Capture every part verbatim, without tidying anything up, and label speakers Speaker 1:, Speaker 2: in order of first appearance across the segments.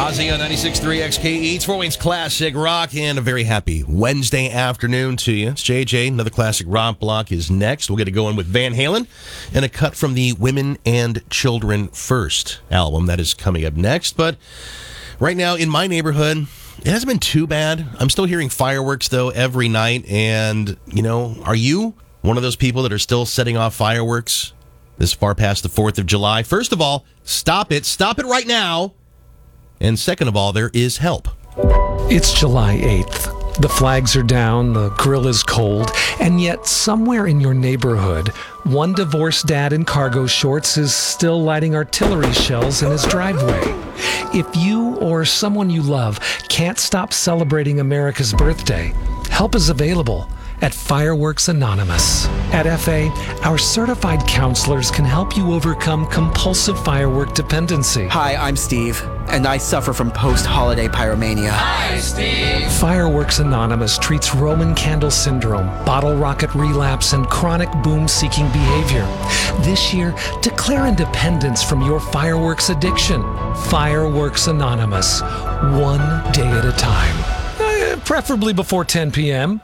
Speaker 1: Ozzy on ninety-six point three X K E. It's Fort Wayne's Classic Rock, and a very happy Wednesday afternoon to you. It's J J. Another Classic Rock block is next. We'll get it going with Van Halen and a cut from the Women and Children First album that is coming up next. But right now in my neighborhood, it hasn't been too bad. I'm still hearing fireworks, though, every night. And, you know, are you one of those people that are still setting off fireworks this far past the fourth of July? First of all, stop it. Stop it right now. And second of all, there is help.
Speaker 2: It's July eighth. The flags are down, the grill is cold, and yet somewhere in your neighborhood, one divorced dad in cargo shorts is still lighting artillery shells in his driveway. If you or someone you love can't stop celebrating America's birthday, help is available at Fireworks Anonymous. At F A, our certified counselors can help you overcome compulsive firework dependency.
Speaker 3: Hi, I'm Steve, and I suffer from post-holiday pyromania.
Speaker 4: Hi, Steve!
Speaker 2: Fireworks Anonymous treats Roman candle syndrome, bottle rocket relapse, and chronic boom-seeking behavior. This year, declare independence from your fireworks addiction. Fireworks Anonymous, one day at a time. Eh, preferably before ten p.m.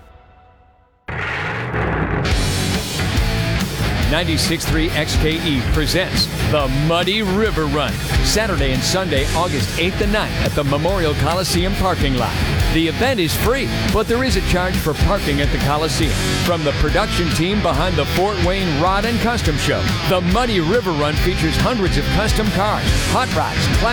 Speaker 4: ninety-six point three X K E presents the Muddy River Run, Saturday and Sunday, August eighth and ninth at the Memorial Coliseum parking lot. The event is free, but there is a charge for parking at the Coliseum. From the production team behind the Fort Wayne Rod and Custom Show, the Muddy River Run features hundreds of custom cars, hot rods,